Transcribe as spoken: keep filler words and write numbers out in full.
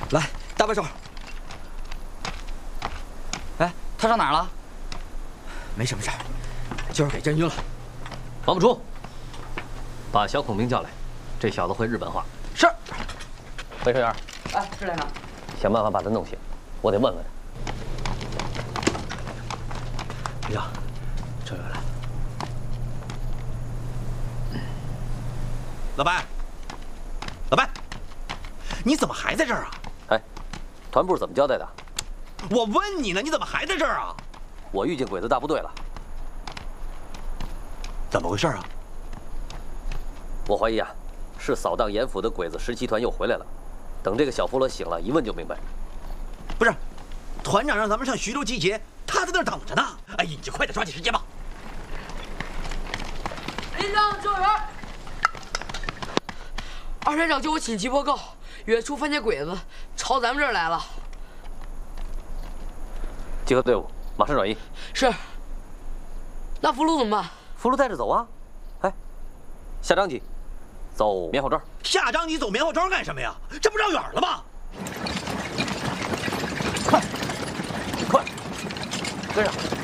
来，搭把手。 哎，他上哪儿了？ 没什么事儿，就是给震晕了。 王不出，把小孔明叫来，这小子会日本话。 是。 魏少元， 哎，是连长。 想办法把他弄醒，我得问问他。 队长，这位来。 老白，老白，你怎么还在这儿啊？ 哎，团部怎么交代的？ 我问你呢，你怎么还在这儿啊？ 我遇见鬼子大部队了。 怎么回事啊？ 我怀疑啊，是扫荡严府的鬼子十七团又回来了。等这个小俘虏醒了，一问就明白。 不是，团长让咱们上徐州集结，他在那儿等着呢。哎呀，你就快点抓紧时间吧。 连长救援！二连长就我紧急报告，远处发现鬼子朝咱们这儿来了。 集合队伍，马上转移。 是。那俘虏怎么办？ 俘虏带着走啊！哎，下张机，走棉花庄。 下张你走棉花庄干什么呀？这不绕远了吗？ 快，快，跟上！